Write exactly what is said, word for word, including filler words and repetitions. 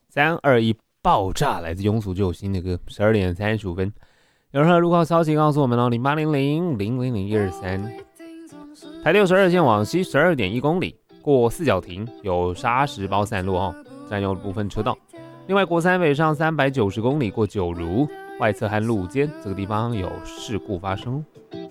三二一爆炸，来自庸俗就有新的歌。十二点三十五分，有任何路况消息告诉我们哦，零八零零零零零一二三。台六十二线往西十二点一公里，过四角亭有砂石包散落哦，占用部分车道。另外，国三北上三百九十公里过九如外侧和路肩这个地方有事故发生。